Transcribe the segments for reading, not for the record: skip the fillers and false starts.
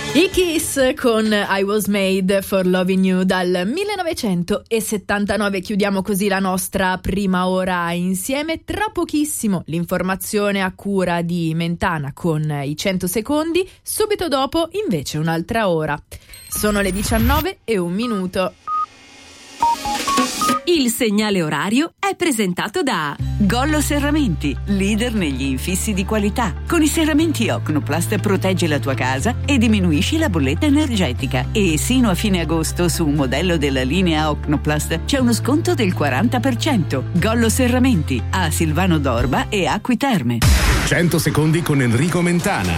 I Kiss con I Was Made for Loving You dal 1979. Chiudiamo così la nostra prima ora insieme. Tra pochissimo l'informazione a cura di Mentana con i 100 secondi, subito dopo invece un'altra ora. Sono le 19:01. Il segnale orario è presentato da Gollo Serramenti, leader negli infissi di qualità. Con i serramenti Ocnoplast proteggi la tua casa e diminuisci la bolletta energetica. E sino a fine agosto su un modello della linea Ocnoplast c'è uno sconto del 40%. Gollo Serramenti a Silvano d'Orba e Acqui Terme. 100 secondi con Enrico Mentana.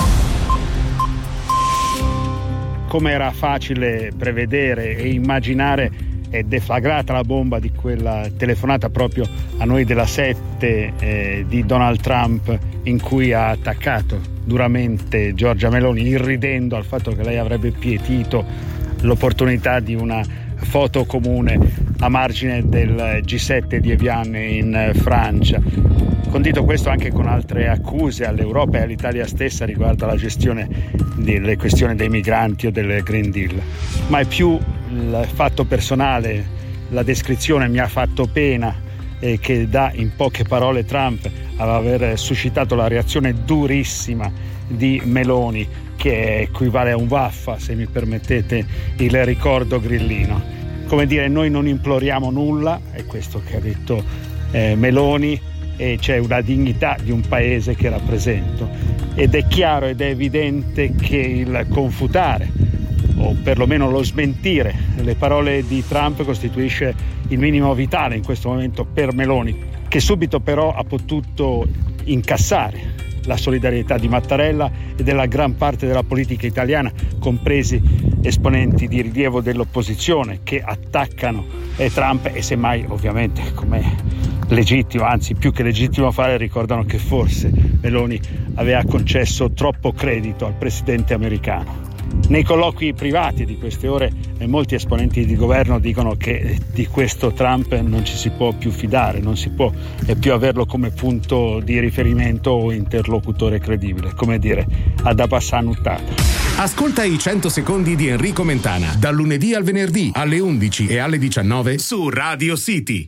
Come era facile prevedere e immaginare, è deflagrata la bomba di quella telefonata proprio a noi della 7 di Donald Trump, in cui ha attaccato duramente Giorgia Meloni, irridendo al fatto che lei avrebbe pietito l'opportunità di una foto comune a margine del G7 di Evian in Francia. Condito questo anche con altre accuse all'Europa e all'Italia stessa riguardo alla gestione delle questioni dei migranti o del Green Deal. Ma è più il fatto personale, la descrizione mi ha fatto pena che dà in poche parole Trump ad aver suscitato la reazione durissima di Meloni, che equivale a un vaffa, se mi permettete il ricordo grillino. Come dire, noi non imploriamo nulla, è questo che ha detto Meloni, e c'è una dignità di un paese che rappresento, ed è chiaro ed è evidente che il confutare o perlomeno lo smentire le parole di Trump costituisce il minimo vitale in questo momento per Meloni, che subito però ha potuto incassare la solidarietà di Mattarella e della gran parte della politica italiana, compresi esponenti di rilievo dell'opposizione che attaccano Trump e semmai ovviamente, come legittimo, anzi più che legittimo fare, ricordano che forse Meloni aveva concesso troppo credito al presidente americano. Nei colloqui privati di queste ore molti esponenti di governo dicono che di questo Trump non ci si può più fidare, non si può più averlo come punto di riferimento o interlocutore credibile, come dire, ad abbassare nuttata. Ascolta i 100 secondi di Enrico Mentana dal lunedì al venerdì alle 11 e alle 19 su Radio City.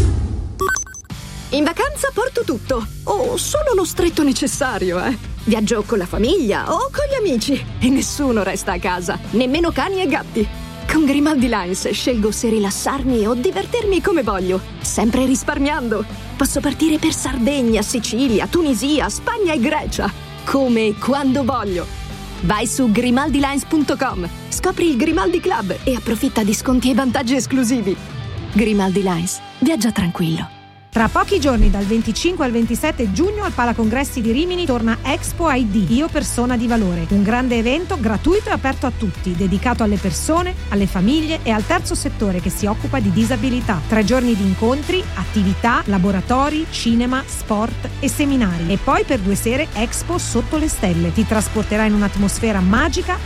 In vacanza porto tutto, o solo lo stretto necessario, Viaggio con la famiglia o con gli amici e nessuno resta a casa, nemmeno cani e gatti. Con Grimaldi Lines scelgo se rilassarmi o divertirmi come voglio, sempre risparmiando. Posso partire per Sardegna, Sicilia, Tunisia, Spagna e Grecia, come e quando voglio. Vai su grimaldilines.com, scopri il Grimaldi Club e approfitta di sconti e vantaggi esclusivi. Grimaldi Lines, viaggia tranquillo. Tra pochi giorni, dal 25 al 27 giugno, al Palacongressi di Rimini torna Expo ID, Io Persona di Valore, un grande evento gratuito e aperto a tutti, dedicato alle persone, alle famiglie e al terzo settore che si occupa di disabilità. 3 giorni di incontri, attività, laboratori, cinema, sport e seminari. E poi per 2 sere Expo sotto le stelle. Ti trasporterà in un'atmosfera magica